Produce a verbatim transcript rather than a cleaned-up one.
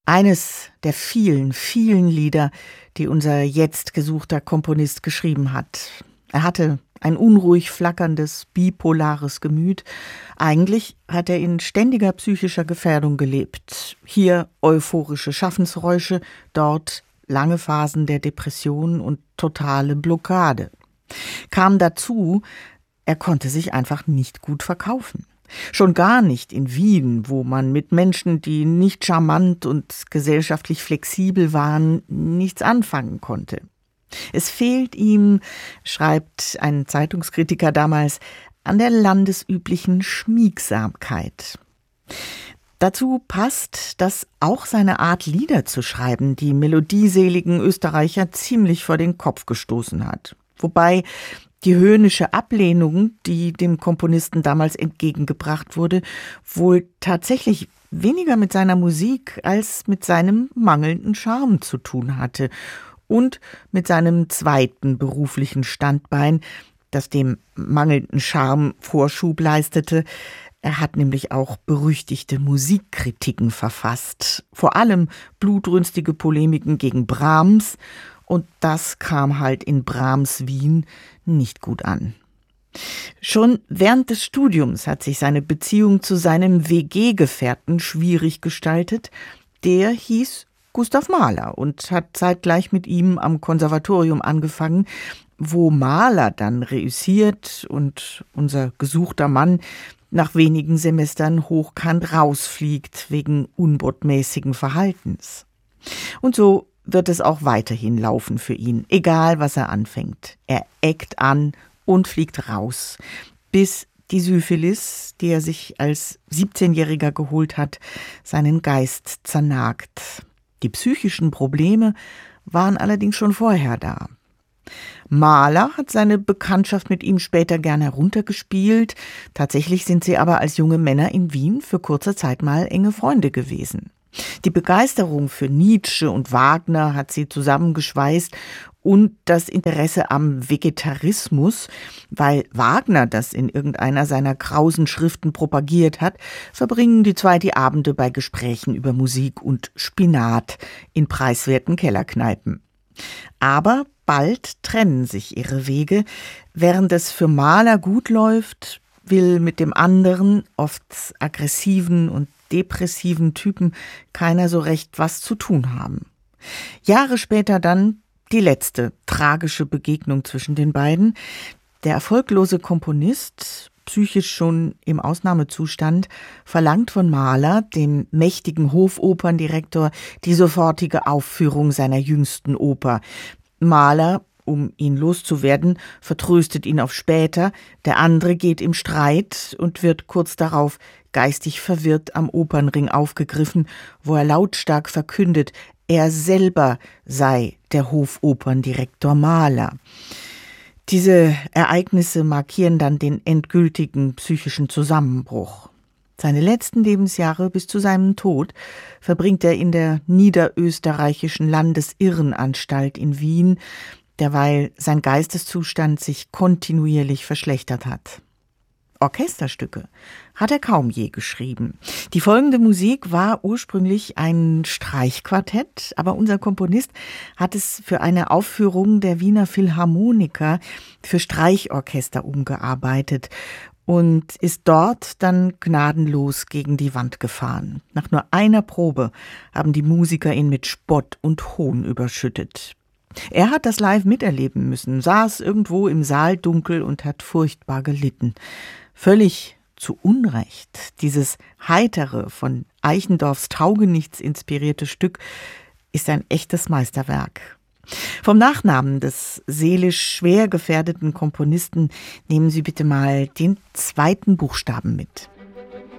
Eines der vielen, vielen Lieder, die unser jetzt gesuchter Komponist geschrieben hat. Er hatte ein unruhig flackerndes, bipolares Gemüt. Eigentlich hat er in ständiger psychischer Gefährdung gelebt. Hier euphorische Schaffensräusche, dort lange Phasen der Depression und totale Blockade. Kam dazu, er konnte sich einfach nicht gut verkaufen. Schon gar nicht in Wien, wo man mit Menschen, die nicht charmant und gesellschaftlich flexibel waren, nichts anfangen konnte. Es fehlt ihm, schreibt ein Zeitungskritiker damals, an der landesüblichen Schmiegsamkeit. Dazu passt, dass auch seine Art, Lieder zu schreiben, die melodieseligen Österreicher ziemlich vor den Kopf gestoßen hat. Wobei die höhnische Ablehnung, die dem Komponisten damals entgegengebracht wurde, wohl tatsächlich weniger mit seiner Musik als mit seinem mangelnden Charme zu tun hatte und mit seinem zweiten beruflichen Standbein, das dem mangelnden Charme Vorschub leistete. Er hat nämlich auch berüchtigte Musikkritiken verfasst, vor allem blutrünstige Polemiken gegen Brahms. Und das kam halt in Brahms Wien nicht gut an. Schon während des Studiums hat sich seine Beziehung zu seinem W G-Gefährten schwierig gestaltet. Der hieß Gustav Mahler und hat zeitgleich mit ihm am Konservatorium angefangen, wo Mahler dann reüssiert und unser gesuchter Mann nach wenigen Semestern hochkant rausfliegt wegen unbotmäßigen Verhaltens. Und so wird es auch weiterhin laufen für ihn, egal was er anfängt. Er eckt an und fliegt raus, bis die Syphilis, die er sich als siebzehnjähriger geholt hat, seinen Geist zernagt. Die psychischen Probleme waren allerdings schon vorher da. Mahler hat seine Bekanntschaft mit ihm später gern heruntergespielt. Tatsächlich sind sie aber als junge Männer in Wien für kurze Zeit mal enge Freunde gewesen. Die Begeisterung für Nietzsche und Wagner hat sie zusammengeschweißt und das Interesse am Vegetarismus, weil Wagner das in irgendeiner seiner krausen Schriften propagiert hat, verbringen die zwei die Abende bei Gesprächen über Musik und Spinat in preiswerten Kellerkneipen. Aber bald trennen sich ihre Wege. Während es für Mahler gut läuft, will mit dem anderen, oft aggressiven und depressiven Typen keiner so recht was zu tun haben. Jahre später dann die letzte tragische Begegnung zwischen den beiden. Der erfolglose Komponist, psychisch schon im Ausnahmezustand, verlangt von Mahler, dem mächtigen Hofoperndirektor, die sofortige Aufführung seiner jüngsten Oper. Mahler, um ihn loszuwerden, vertröstet ihn auf später, der andere geht im Streit und wird kurz darauf geistig verwirrt am Opernring aufgegriffen, wo er lautstark verkündet, er selber sei der Hofoperndirektor Mahler. Diese Ereignisse markieren dann den endgültigen psychischen Zusammenbruch. Seine letzten Lebensjahre bis zu seinem Tod verbringt er in der niederösterreichischen Landesirrenanstalt in Wien, derweil sein Geisteszustand sich kontinuierlich verschlechtert hat. Orchesterstücke hat er kaum je geschrieben. Die folgende Musik war ursprünglich ein Streichquartett, aber unser Komponist hat es für eine Aufführung der Wiener Philharmoniker für Streichorchester umgearbeitet und ist dort dann gnadenlos gegen die Wand gefahren. Nach nur einer Probe haben die Musiker ihn mit Spott und Hohn überschüttet. Er hat das live miterleben müssen, saß irgendwo im Saal dunkel und hat furchtbar gelitten. Völlig zu Unrecht. Dieses heitere, von Eichendorffs Taugenichts inspirierte Stück ist ein echtes Meisterwerk. Vom Nachnamen des seelisch schwer gefährdeten Komponisten nehmen Sie bitte mal den zweiten Buchstaben mit.